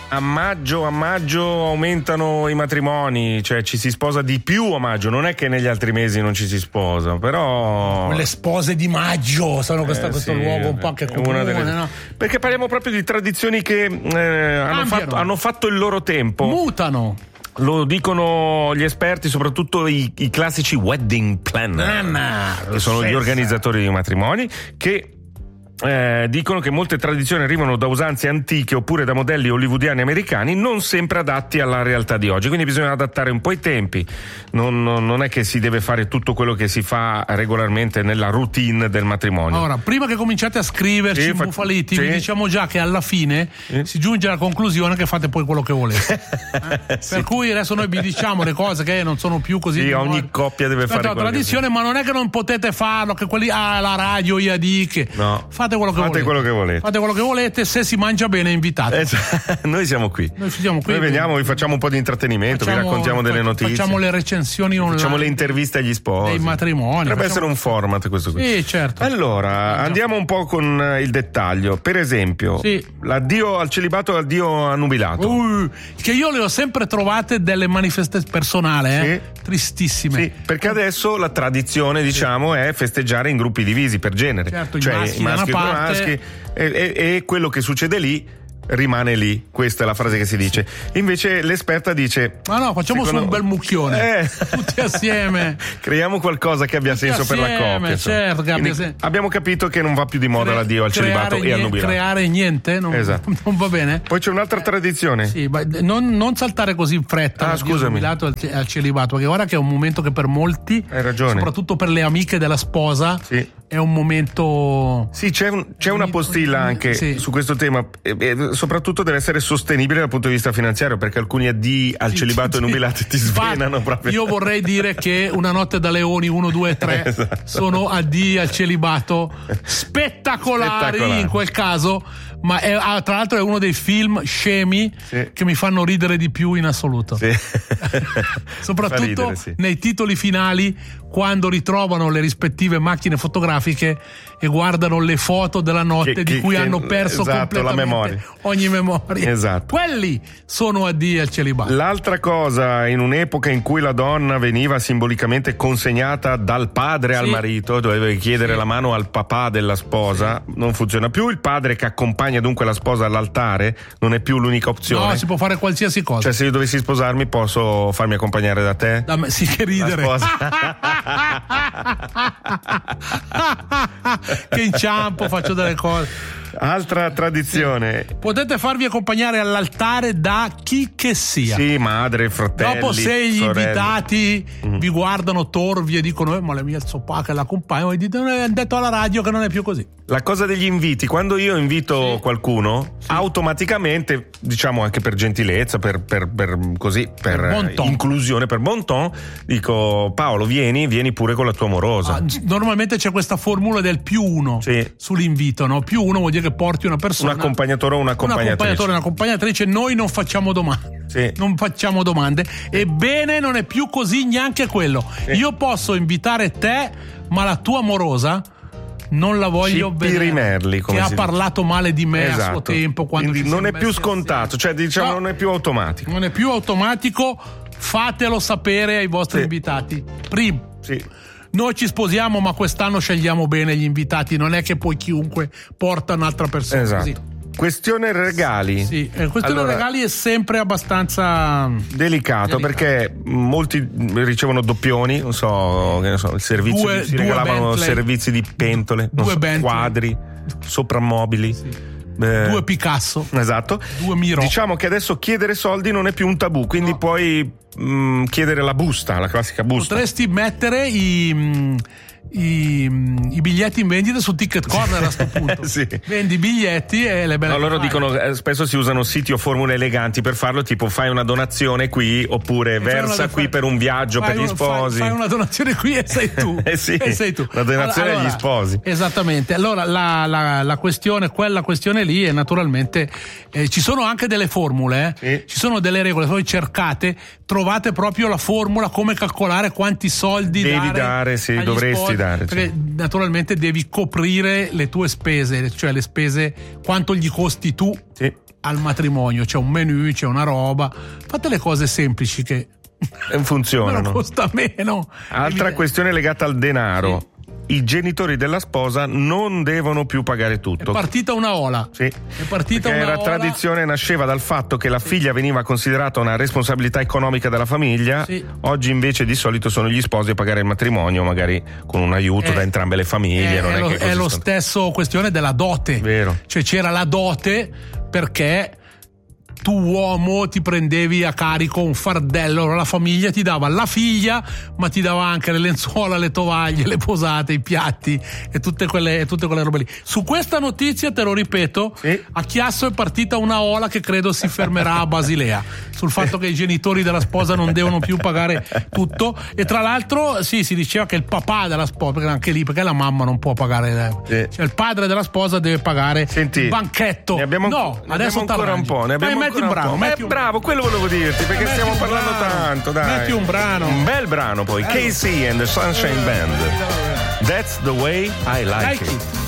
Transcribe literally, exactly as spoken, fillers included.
a maggio, a maggio aumentano i matrimoni, cioè ci si sposa di più a maggio, non è che negli altri mesi non ci si sposa, però le spose di maggio sono questo, eh, questo sì, luogo un po' che comune, delle... no? Perché parliamo proprio di tradizioni che eh, hanno, fatto, hanno fatto il loro tempo, mutano. Lo dicono gli esperti, soprattutto i, i classici wedding planner, Nana, che sono senza. gli organizzatori di matrimoni, che Eh, dicono che molte tradizioni arrivano da usanze antiche oppure da modelli hollywoodiani americani non sempre adatti alla realtà di oggi, quindi bisogna adattare un po' i tempi, non, non, non è che si deve fare tutto quello che si fa regolarmente nella routine del matrimonio. Ora, prima che cominciate a scriverci sì, imbufaliti, sì. vi diciamo già che alla fine sì. si giunge alla conclusione che fate poi quello che volete. eh? sì. Per cui adesso noi vi diciamo le cose che non sono più così. Sì, ogni coppia deve fare la tradizione, ma non è che non potete farlo, che quelli ah, la radio io dico. No. Fate quello che Fate volete. quello che volete. Fate quello che volete, se si mangia bene invitate. Eh, noi siamo qui. Noi siamo qui. Noi veniamo, vi facciamo un po' di intrattenimento, facciamo, vi raccontiamo delle notizie. Facciamo le recensioni online. Facciamo le interviste agli sposi. Dei matrimoni. Potrebbe facciamo... essere un format questo qui. Sì, certo. Allora, andiamo un po' con il dettaglio. Per esempio, sì. l'addio al celibato e l'addio al nubilato. Uh, che io le ho sempre trovate delle manifestazioni personali, eh? Sì. Tristissime. Sì, perché adesso la tradizione, diciamo, sì. è festeggiare in gruppi divisi per genere. Certo, cioè i maschi, i maschi da con una parte... maschi e, e, e quello che succede lì rimane lì, questa è la frase che si dice. Invece l'esperta dice: ma no, facciamo secondo... su un bel mucchione, eh. tutti assieme, creiamo qualcosa che abbia tutti senso assieme, per la coppia. certo, che abbia sen- abbiamo capito che non va più di moda Cre- l'addio al celibato niente, e al nubilato. Creare niente non, esatto. non va bene. Poi c'è un'altra tradizione. Sì, ma non, non saltare così in fretta ah, al nubilato e al celibato, perché guarda che è un momento che per molti, hai ragione, soprattutto per le amiche della sposa, sì. è un momento. Sì, c'è, un, c'è una postilla anche sì. su questo tema, e, e soprattutto deve essere sostenibile dal punto di vista finanziario, perché alcuni addii al sì, celibato sì, e nubilato ti svenano proprio. Io vorrei dire che Una notte da leoni uno, due e tre esatto. sono addii al celibato spettacolari, spettacolari in quel caso, ma è, tra l'altro è uno dei film scemi sì. che mi fanno ridere di più in assoluto. Sì. Soprattutto ridere, sì. nei titoli finali, quando ritrovano le rispettive macchine fotografiche e guardano le foto della notte che, di che, cui che, hanno perso esatto, completamente la memoria. ogni memoria. Esatto. Quelli sono addii al celibato. L'altra cosa, in un'epoca in cui la donna veniva simbolicamente consegnata dal padre sì. al marito, doveva chiedere sì. la mano al papà della sposa, sì. non funziona più. Il padre che accompagna dunque la sposa all'altare non è più l'unica opzione. No, si può fare qualsiasi cosa. Cioè, se io dovessi sposarmi, posso farmi accompagnare da te? Da me, sì, che ridere. Che inciampo, faccio delle cose. Altra tradizione. Sì. Potete farvi accompagnare all'altare da chi che sia. Sì, madre, fratelli. Dopo se gli sorelle. invitati mm. vi guardano torvi e dicono eh, ma la mia zoppa che l'accompagna, e dite hanno detto alla radio che non è più così. La cosa degli inviti, quando io invito sì. qualcuno, sì. automaticamente, diciamo anche per gentilezza, per, per, per così, per, per bon inclusione, per bon ton, dico Paolo vieni, vieni pure con la tua amorosa. Ah, normalmente c'è questa formula del più uno sì. sull'invito, no? Più uno vuol dire che porti una persona, un accompagnatore o un'accompagnatrice. Un accompagnatore, un'accompagnatrice. Noi non facciamo domande. Sì. Non facciamo domande. Ebbene, non è più così neanche quello. Sì. Io posso invitare te, ma la tua amorosa non la voglio vedere, che ha parlato dice. male di me esatto. a suo tempo. Quando Quindi non è più scontato, cioè diciamo no, non è più automatico. Non è più automatico. Fatelo sapere ai vostri sì. invitati. Primo. Sì. Noi ci sposiamo, ma quest'anno scegliamo bene gli invitati, non è che poi chiunque porta un'altra persona. Esatto. Così. Questione regali. Sì, eh, questione allora, regali è sempre abbastanza delicato, delicato perché molti ricevono doppioni, non so, che ne so, il servizio due, si due regalavano Bentley, servizi di pentole, non so, quadri, soprammobili. Sì. Eh, due Picasso, esatto. Due Miro. Diciamo che adesso chiedere soldi non è più un tabù, quindi no. puoi mh, chiedere la busta, la classica busta. Potresti mettere i mh, I, i biglietti in vendita su Ticket Corner a sto punto. Sì. Vendi i biglietti e le belle. No, loro dicono eh, spesso si usano siti o formule eleganti per farlo, tipo fai una donazione qui oppure e versa una, qui fai, per un viaggio per gli uno, sposi. Fai, fai una donazione qui e sei tu. eh sì, e sei tu. La donazione allora, agli sposi. Esattamente. Allora la, la, la questione, quella questione lì è naturalmente eh, ci sono anche delle formule, eh? Sì. Ci sono delle regole, voi cercate, trovate proprio la formula come calcolare quanti soldi devi dare, dare sì, dovresti sposi. Dare, perché cioè. naturalmente devi coprire le tue spese, cioè le spese, quanto gli costi tu sì. al matrimonio, c'è un menù, c'è una roba, fate le cose semplici che funzionano, costa meno. Altra questione legata al denaro. Sì. I genitori della sposa non devono più pagare tutto. È partita una ola. Sì. È partita Perché una la ola. tradizione nasceva dal fatto che la figlia veniva considerata una responsabilità economica della famiglia. Sì. Oggi invece di solito sono gli sposi a pagare il matrimonio, magari con un aiuto è, da entrambe le famiglie. È, non è, è lo, che è lo stanno... stesso questione della dote. Vero. Cioè c'era la dote perché tu uomo ti prendevi a carico un fardello, allora la famiglia ti dava la figlia, ma ti dava anche le lenzuola, le tovaglie, le posate, i piatti e tutte quelle, e tutte quelle robe lì. Su questa notizia, te lo ripeto, sì. a Chiasso è partita una ola che credo si fermerà a Basilea, sul fatto che i genitori della sposa non devono più pagare tutto. E tra l'altro sì, si diceva che il papà della sposa, perché anche lì, perché la mamma non può pagare, sì. Cioè il padre della sposa deve pagare. Senti, il banchetto. Ne abbiamo, no, ne adesso abbiamo ancora un po', ne abbiamo metti un brano, un metti eh, un bravo, quello volevo dirti, perché metti stiamo un parlando brano. tanto, dai. Metti un brano. Un bel brano poi, K C and the Sunshine Band. That's the way I like, like it. it.